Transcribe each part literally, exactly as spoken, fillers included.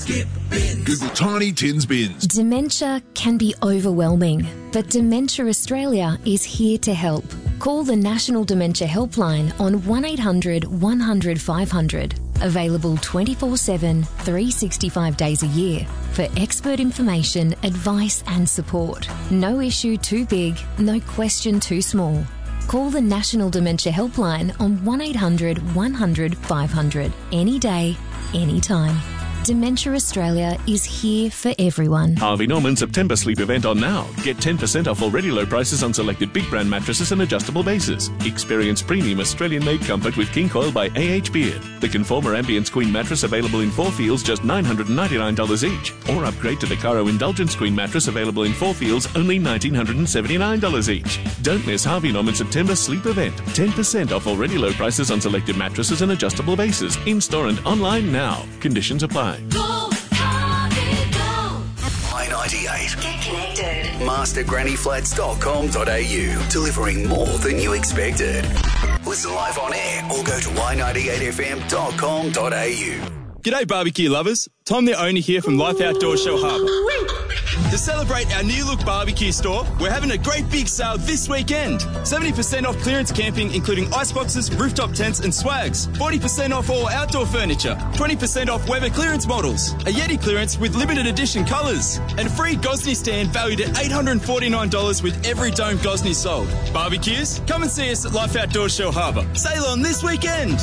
Skip Bins. Google Tiny Tins Bins. Dementia can be overwhelming, but Dementia Australia is here to help. Call the National Dementia Helpline on one eight hundred one hundred five hundred. Available twenty-four seven, three hundred sixty-five days a year for expert information, advice and support. No issue too big, no question too small. Call the National Dementia Helpline on one eight hundred one hundred five hundred. Any day, any time. Dementia Australia is here for everyone. Harvey Norman September sleep event on now. Get ten percent off already low prices on selected big brand mattresses and adjustable bases. Experience premium Australian-made comfort with King Coil by A H Beard. The Conformer Ambience Queen mattress available in four feels, just nine hundred ninety-nine dollars each. Or upgrade to the Caro Indulgence Queen mattress available in four feels, only one thousand nine hundred seventy-nine dollars each. Don't miss Harvey Norman September sleep event. ten percent off already low prices on selected mattresses and adjustable bases. In-store and online now. Conditions apply. Go, Harvey, go. I ninety-eight. Get connected. master granny flats dot com dot a u. Delivering more than you expected. Listen live on air or go to i ninety-eight f m dot com dot a u. G'day barbecue lovers, Tom the owner here from Life Outdoors Shellharbour. To celebrate our new look barbecue store, we're having a great big sale this weekend. seventy percent off clearance camping including iceboxes, rooftop tents and swags. forty percent off all outdoor furniture. twenty percent off Weber clearance models. A Yeti clearance with limited edition colours. And a free Gosney stand valued at eight hundred forty-nine dollars with every dome Gosney sold. Barbecues? Come and see us at Life Outdoors Shellharbour. Sale on this weekend.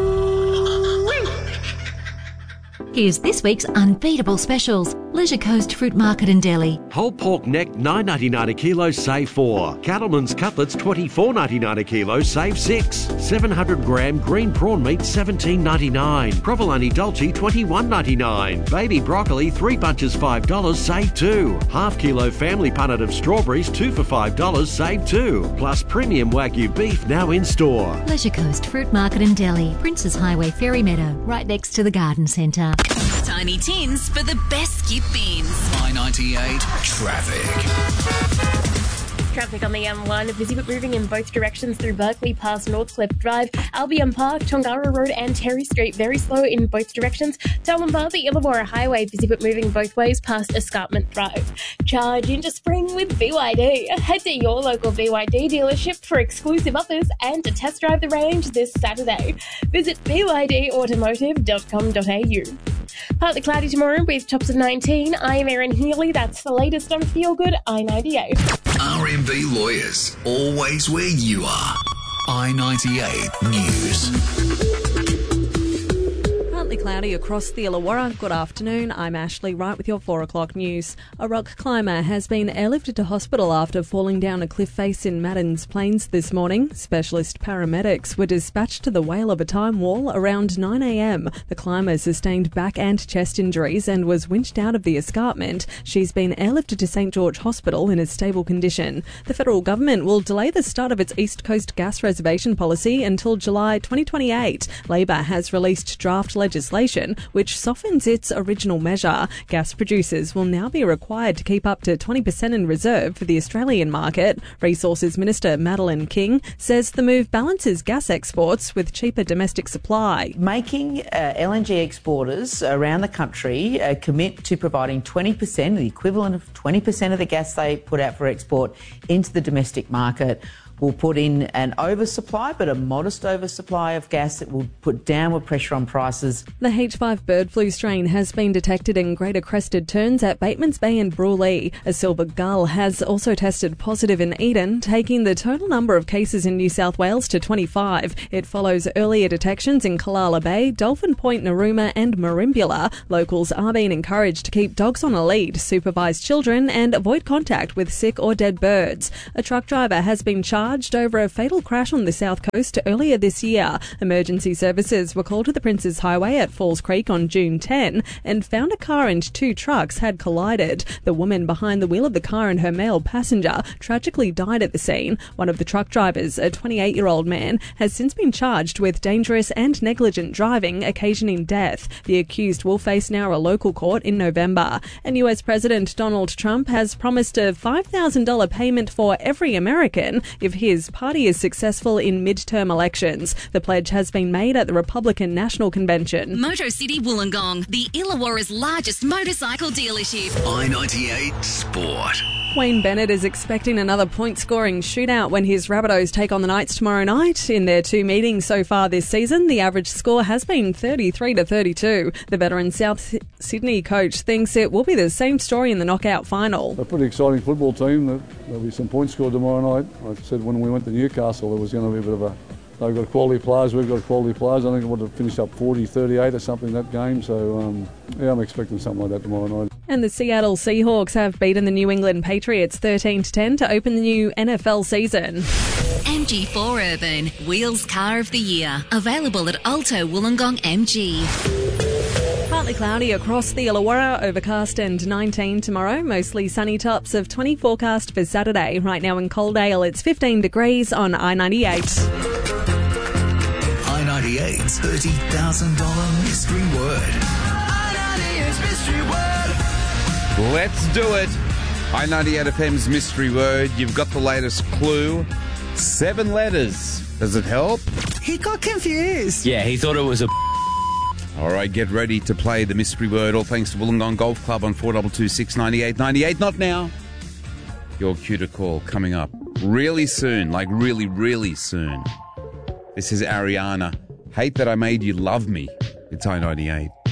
Here's this week's unbeatable specials. Leisure Coast Fruit Market in Delhi. Whole pork neck nine ninety-nine a kilo, save four. Cattleman's cutlets twenty-four ninety-nine a kilo, save six. seven hundred gram green prawn meat seventeen ninety-nine. Provolone Dolce twenty-one ninety-nine. Baby broccoli three bunches five dollars, save two. Half kilo family punnet of strawberries two for five dollars, save two. Plus premium Wagyu beef now in store. Leisure Coast Fruit Market in Delhi. Princes Highway Ferry Meadow, right next to the Garden Centre. Tiny Tins for the best skip bins. I ninety-eight Traffic. Traffic on the M one, busy but moving in both directions through Berkeley past Northcliffe Drive, Albion Park, Tongara Road and Terry Street, very slow in both directions. Toowoomba, the Illawarra Highway, busy but moving both ways past Escarpment Drive. Charge into spring with B Y D. Head to your local B Y D dealership for exclusive offers and to test drive the range this Saturday. Visit b y d automotive dot com dot a u. Partly cloudy tomorrow with tops of nineteen. I am Erin Healy. That's the latest on Feel Good I ninety-eight. R M B Lawyers, always where you are. I ninety-eight News. Partly cloudy across the Illawarra. Good afternoon, I'm Ashley Wright with your four o'clock news. A rock climber has been airlifted to hospital after falling down a cliff face in Maddens Plains this morning. Specialist paramedics were dispatched to the Whale of a Time Wall around nine a m. The climber sustained back and chest injuries and was winched out of the escarpment. She's been airlifted to St George Hospital in a stable condition. The federal government will delay the start of its East Coast gas reservation policy until July twenty twenty-eight. Labor has released draft legislation which softens its original measure. Gas producers will now be required to keep up to twenty percent in reserve for the Australian market. Resources Minister Madeleine King says the move balances gas exports with cheaper domestic supply. Making uh, L N G exporters around the country uh, commit to providing twenty percent, the equivalent of twenty percent of the gas they put out for export into the domestic market will put in an oversupply, but a modest oversupply of gas that will put downward pressure on prices. The H five bird flu strain has been detected in Greater Crested Terns at Batemans Bay and Bruley. A silver gull has also tested positive in Eden, taking the total number of cases in New South Wales to twenty-five. It follows earlier detections in Killala Bay, Dolphin Point, Narooma and Merimbula. Locals are being encouraged to keep dogs on a lead, supervise children and avoid contact with sick or dead birds. A truck driver has been charged over a fatal crash on the south coast earlier this year. Emergency services were called to the Princes Highway at Falls Creek on June tenth and found a car and two trucks had collided. The woman behind the wheel of the car and her male passenger tragically died at the scene. One of the truck drivers, a twenty-eight-year-old man, has since been charged with dangerous and negligent driving occasioning death. The accused will face now a local court in November. And U S President Donald Trump has promised a five thousand dollars payment for every American if his party is successful in midterm elections. The pledge has been made at the Republican National Convention. Motor City Wollongong, the Illawarra's largest motorcycle dealership. I ninety-eight Sport. Wayne Bennett is expecting another point-scoring shootout when his Rabbitohs take on the Knights tomorrow night. In their two meetings so far this season, the average score has been thirty-three to thirty-two. The veteran South Sydney coach thinks it will be the same story in the knockout final. A pretty exciting football team. There'll be some points scored tomorrow night. Like I said, when we went to Newcastle, there was going to be a bit of a... They've got quality players, we've got quality players. I think it would have finished up forty thirty-eight or something that game. So, um, yeah, I'm expecting something like that tomorrow night. And the Seattle Seahawks have beaten the New England Patriots thirteen to ten to open the new N F L season. M G four Urban, Wheels Car of the Year. Available at Alto Wollongong M G. Partly cloudy across the Illawarra, overcast and nineteen tomorrow. Mostly sunny, tops of twenty forecast for Saturday. Right now in Coaldale, it's fifteen degrees on I ninety-eight. I ninety-eight's thirty thousand dollars mystery word. I ninety-eight's mystery word. Let's do it. I ninety-eight F M's mystery word. You've got the latest clue. Seven letters. Does it help? He got confused. Yeah, he thought it was a... All right, get ready to play the mystery word. All thanks to Wollongong Golf Club on four two two six nine eight nine eight. Not now. Your cue to call coming up really soon, like really, really soon. This is Ariana. Hate That I Made You Love Me. It's I ninety-eight.